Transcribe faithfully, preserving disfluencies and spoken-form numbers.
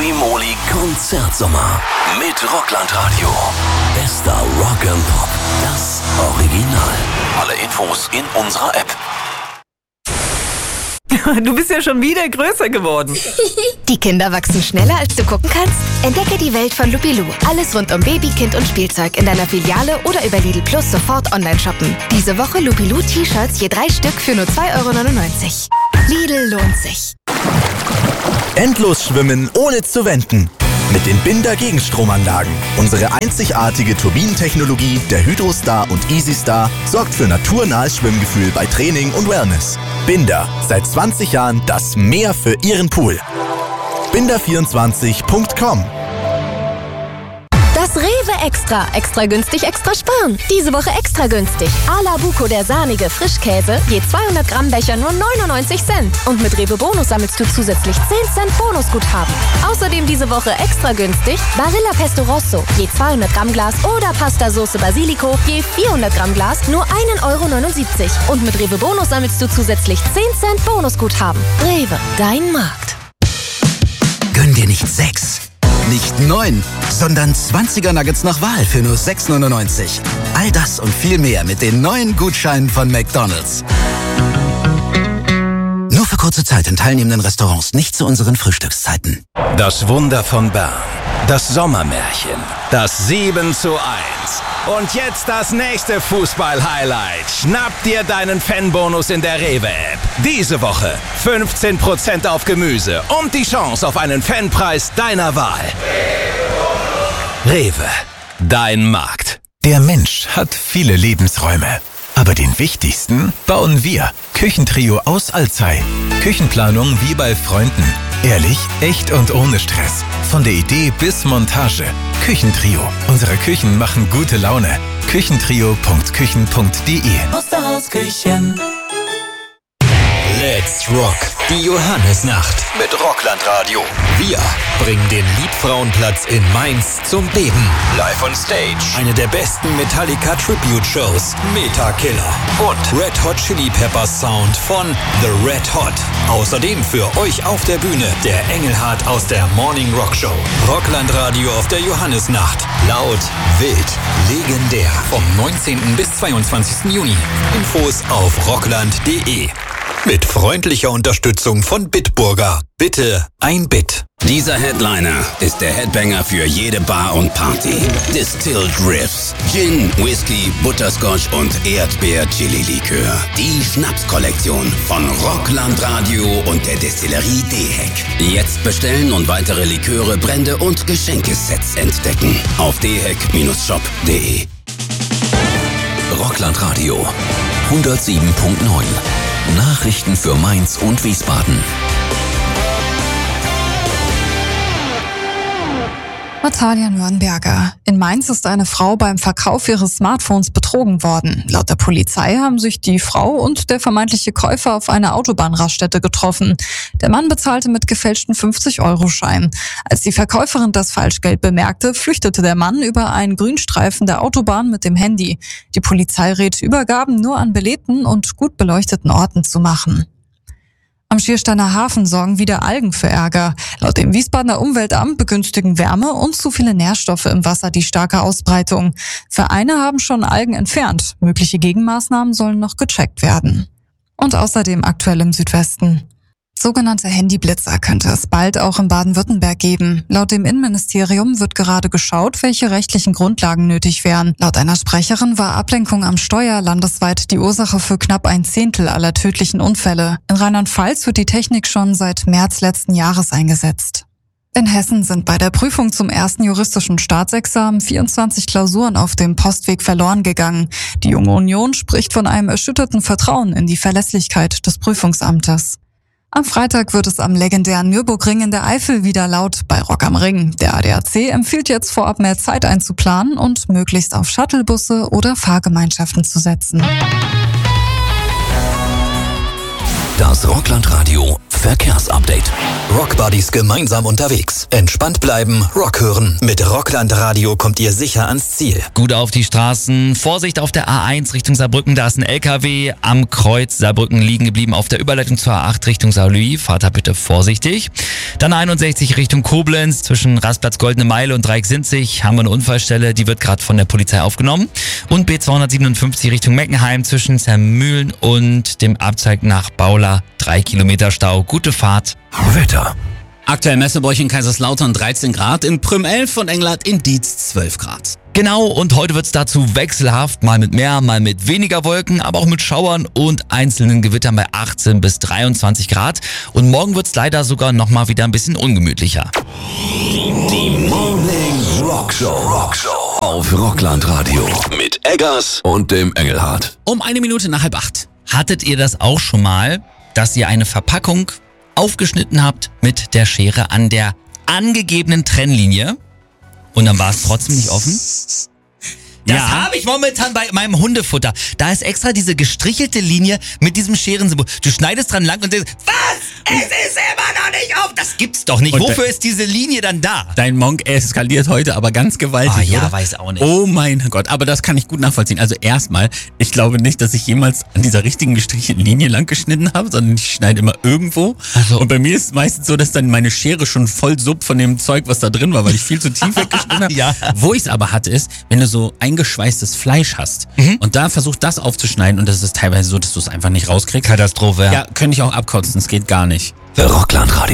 Schuli Konzertsommer mit Rockland-Radio. Bester Rock and Pop, das Original. Alle Infos in unserer App. Du bist ja schon wieder größer geworden. Die Kinder wachsen schneller, als du gucken kannst? Entdecke die Welt von Lupilou. Alles rund um Baby, Kind und Spielzeug in deiner Filiale oder über Lidl Plus sofort online shoppen. Diese Woche Lupilou T-Shirts je drei Stück für nur zwei Euro neunundneunzig. Lidl lohnt sich. Endlos schwimmen ohne zu wenden. Mit den Binder Gegenstromanlagen. Unsere einzigartige Turbinentechnologie der Hydrostar und EasyStar sorgt für naturnahes Schwimmgefühl bei Training und Wellness. Binder, seit zwanzig Jahren das Meer für Ihren Pool. binder vierundzwanzig punkt com. Das Rewe Extra. Extra günstig, extra sparen. Diese Woche extra günstig. Ala Buco, der sahnige Frischkäse, je zweihundert Gramm Becher nur neunundneunzig Cent. Und mit Rewe Bonus sammelst du zusätzlich zehn Cent Bonusguthaben. Außerdem diese Woche extra günstig Barilla Pesto Rosso, je zweihundert Gramm Glas oder Pasta Soße Basilico, je vierhundert Gramm Glas nur ein Euro neunundsiebzig. Und mit Rewe Bonus sammelst du zusätzlich zehn Cent Bonusguthaben. Rewe, dein Markt. Gönn dir nicht sechs, nicht neun, sondern zwanziger Nuggets nach Wahl für nur sechs neunundneunzig. All das und viel mehr mit den neuen Gutscheinen von McDonald's. Nur für kurze Zeit in teilnehmenden Restaurants, nicht zu unseren Frühstückszeiten. Das Wunder von Bern. Das Sommermärchen. Das sieben zu eins. Und jetzt das nächste Fußball-Highlight. Schnapp dir deinen Fanbonus in der Rewe-App. Diese Woche fünfzehn Prozent auf Gemüse und die Chance auf einen Fanpreis deiner Wahl. Rewe, dein Markt. Der Mensch hat viele Lebensräume. Aber den wichtigsten bauen wir. Küchentrio aus Alzey. Küchenplanung wie bei Freunden. Ehrlich, echt und ohne Stress. Von der Idee bis Montage. Küchentrio. Unsere Küchen machen gute Laune. Küchentrio punkt küchen punkt de. Osterhausküchen. Let's Rock. Die Johannesnacht mit Rockland-Radio. Wir bringen den Liebfrauenplatz in Mainz zum Beben. Live on Stage. Eine der besten Metallica-Tribute-Shows. Metakiller. Und Red Hot Chili Peppers Sound von The Red Hot. Außerdem für euch auf der Bühne der Engelhardt aus der Morning Rock Show. Rockland-Radio auf der Johannesnacht. Laut, wild, legendär. Vom neunzehnten bis zweiundzwanzigsten Juni. Infos auf rockland punkt de. Mit freundlicher Unterstützung von Bitburger. Bitte ein Bit. Dieser Headliner ist der Headbanger für jede Bar und Party. Distilled Riffs, Gin, Whisky, Butterscotch und Erdbeer-Chili-Likör. Die Schnapskollektion von Rockland-Radio und der Destillerie Deheck. Jetzt bestellen und weitere Liköre, Brände und Geschenkesets entdecken. Auf deheck shop punkt de. Rockland-Radio hundertsieben Punkt neun. Nachrichten für Mainz und Wiesbaden. Natalia Nürnberger. In Mainz ist eine Frau beim Verkauf ihres Smartphones betrogen worden. Laut der Polizei haben sich die Frau und der vermeintliche Käufer auf einer Autobahnraststätte getroffen. Der Mann bezahlte mit gefälschten fünfzig-Euro-Schein. Als die Verkäuferin das Falschgeld bemerkte, flüchtete der Mann über einen Grünstreifen der Autobahn mit dem Handy. Die Polizei rät, Übergaben nur an belebten und gut beleuchteten Orten zu machen. Am Schiersteiner Hafen sorgen wieder Algen für Ärger. Laut dem Wiesbadener Umweltamt begünstigen Wärme und zu viele Nährstoffe im Wasser die starke Ausbreitung. Vereine haben schon Algen entfernt. Mögliche Gegenmaßnahmen sollen noch gecheckt werden. Und außerdem aktuell im Südwesten. Sogenannte Handyblitzer könnte es bald auch in Baden-Württemberg geben. Laut dem Innenministerium wird gerade geschaut, welche rechtlichen Grundlagen nötig wären. Laut einer Sprecherin war Ablenkung am Steuer landesweit die Ursache für knapp ein Zehntel aller tödlichen Unfälle. In Rheinland-Pfalz wird die Technik schon seit März letzten Jahres eingesetzt. In Hessen sind bei der Prüfung zum ersten juristischen Staatsexamen vierundzwanzig Klausuren auf dem Postweg verloren gegangen. Die Junge Union spricht von einem erschütterten Vertrauen in die Verlässlichkeit des Prüfungsamtes. Am Freitag wird es am legendären Nürburgring in der Eifel wieder laut bei Rock am Ring. Der A D A C empfiehlt jetzt vorab mehr Zeit einzuplanen und möglichst auf Shuttlebusse oder Fahrgemeinschaften zu setzen. Das Rockland-Radio Verkehrsupdate. Rockbar Buddies gemeinsam unterwegs. Entspannt bleiben, Rock hören. Mit Rockland Radio kommt ihr sicher ans Ziel. Gut auf die Straßen. Vorsicht auf der A eins Richtung Saarbrücken. Da ist ein L K W am Kreuz Saarbrücken liegen geblieben. Auf der Überleitung zur A acht Richtung Saarlouis. Fahrt da bitte vorsichtig. Dann einundsechzig Richtung Koblenz. Zwischen Rastplatz Goldene Meile und Dreieck-Sinzig haben wir eine Unfallstelle. Die wird gerade von der Polizei aufgenommen. Und B zweihundertsiebenundfünfzig Richtung Meckenheim zwischen Zermühlen und dem Abzweig nach Baula. Drei Kilometer Stau. Gute Fahrt. Wetter. Aktuell Messebräuch in Kaiserslautern dreizehn Grad, in Prüm elf und Englert in Dietz zwölf Grad. Genau, und heute wird's dazu wechselhaft, mal mit mehr, mal mit weniger Wolken, aber auch mit Schauern und einzelnen Gewittern bei achtzehn bis dreiundzwanzig Grad. Und morgen wird's leider sogar nochmal wieder ein bisschen ungemütlicher. Die Morning Rockshow. Rockshow auf Rockland Radio mit Eggers und dem Engelhardt. Um eine Minute nach halb acht. Hattet ihr das auch schon mal, dass ihr eine Verpackung aufgeschnitten habt mit der Schere an der angegebenen Trennlinie und dann war es trotzdem nicht offen? Das ja. habe ich momentan bei meinem Hundefutter. Da ist extra diese gestrichelte Linie mit diesem Scherensymbol. Du schneidest dran lang und sagst, was? Es ist immer noch nicht auf. Das gibt's doch nicht. Und wofür ist diese Linie dann da? Dein Monk eskaliert heute aber ganz gewaltig, Ah ja, oder? weiß auch nicht. Oh mein Gott, aber das kann ich gut nachvollziehen. Also erstmal, ich glaube nicht, dass ich jemals an dieser richtigen gestrichelten Linie lang geschnitten habe, sondern ich schneide immer irgendwo. Also. Und bei mir ist es meistens so, dass dann meine Schere schon voll sub von dem Zeug, was da drin war, weil ich viel zu tief weggeschnitten habe. Ja. Wo ich es aber hatte, ist, wenn du so eingeschweißtes Fleisch hast mhm. und da versucht das aufzuschneiden und das ist teilweise so, dass du es einfach nicht rauskriegst. Katastrophe, ja. Ja, könnte ich auch abkotzen, es geht gar nicht. Rockland Radio.